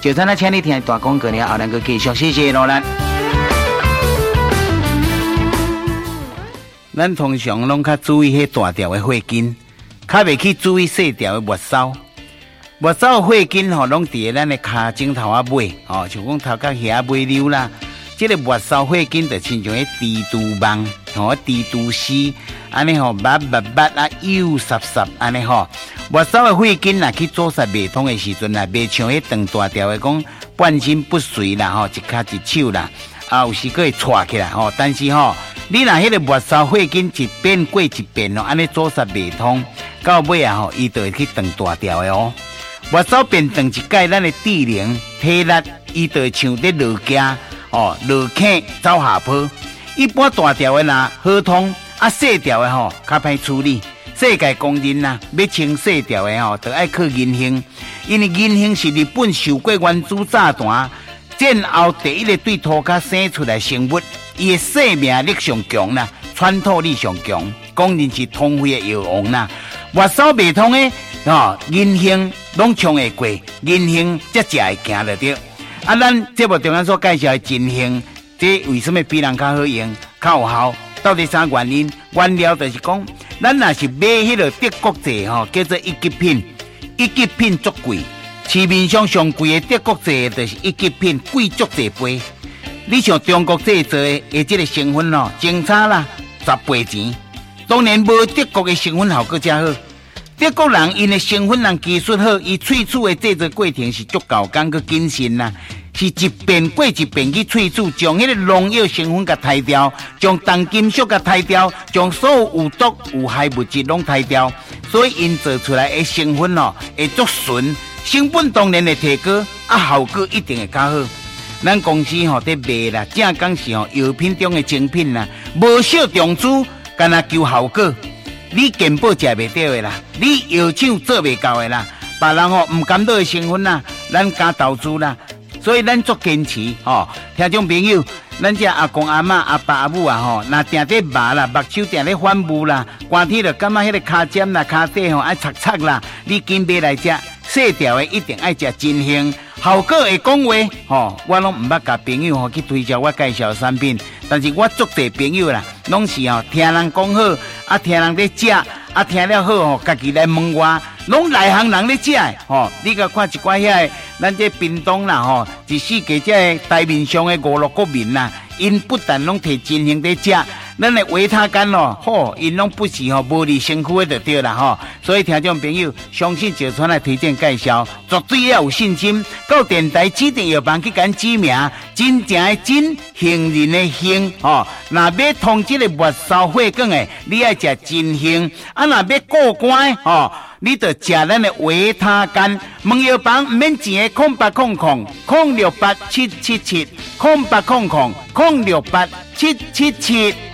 就咱请你听大广告了，后咱继续，谢谢罗兰。咱通常拢较注意迄大条的血筋，较袂去注意细条的末梢。末梢血筋吼，拢伫咱的骹颈头啊尾，吼，像讲头壳遐尾溜啦。这个末梢血筋就亲像迄蜘蛛网，吼，蜘蛛丝，安尼吼，密啊，幼实安尼吼。末梢的血筋若去阻塞袂通的时阵啦，袂像迄长大条的讲半身不遂啦，吼，一骹一手啦，啊，有时佫会岔起来吼。但是吼，你若迄个末梢血筋一遍过一遍哦，安尼阻塞袂通，到尾啊吼，伊就会去长大条的哦。末梢变长一届，咱的智能、体力，伊就会像在落架哦，落坑走下坡。一般大条的呐好通，啊细条的吼较歹处理。世界公认呐，要清细条的吼，就爱靠银杏，因为银杏是日本受过原子炸弹战后第一个对土骹生出来生物，伊的生命力上强啦，穿透力上强，公认是通肺的药王啦。末梢袂通的哦，银杏拢冲会过，银杏才食会行得着。啊，咱节目中央所介绍的金杏，这为什么比人较好用、较有效？到底啥原因？原料就是讲，咱若是买迄个德国製吼，叫做一级品，一级品足贵。市面上上贵的德国製就是一级品，贵足侪倍。你像中国製做的这个成分哦，精差啦10倍钱。当然无德国的成分效果才好。德国人因的成分人技术好，伊萃取的制作过程是足够讲个谨慎啦。是一遍过一遍去萃取，将迄个农药成分甲汰掉，将重金属甲汰掉，将所有有毒有害物质拢汰掉，所以因做出来的成分哦，会足纯，成本当然会提高，啊效果一定会较好。咱公司吼在卖啦，正讲是吼药品中的精品啦，无小重注，干那求效果，你健保食袂到的啦，你药厂做袂到的啦，别人吼唔甘到的成分啦，咱加投资啦。所以咱足坚持吼，听众朋友，咱这阿公阿嬷、阿爸阿母啊吼，那定在麻啦，目睭定在反目啦，寒天就感觉迄个骹尖啦、骹底吼爱擦擦啦，你紧买来食，细条的一定爱食金杏，效果会讲话吼，我拢唔捌甲朋友吼去推销我介绍产品，但是我足侪朋友啦，拢是吼听人讲好，啊听人在食，啊听了好吼，家己来问我。拢内行人咧食的吼，你甲看一寡遐个，咱这屏东啦吼，一世界这台面上的5、6国民啦，因不但拢摕真诚在食，咱的维他干哦，吼，因拢不是吼无利身躯的就对啦吼。所以听众朋友，相信石川来推荐介绍，绝对要有信心。到电台指定药房去甲指名，真正的真，杏仁的杏吼。若要通这个末梢血管的，你爱食真杏；啊，若要过关吼。你就食咱的维他干，问药房唔免钱的0800-068-777，0800-068-777。